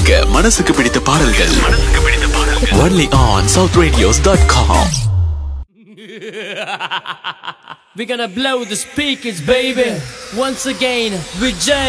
கேளுங்க மனசுக்கு பிடித்த பாடல்கள். Only on southradios.com. We're gonna blow the speakers, baby. Once again, with Jay.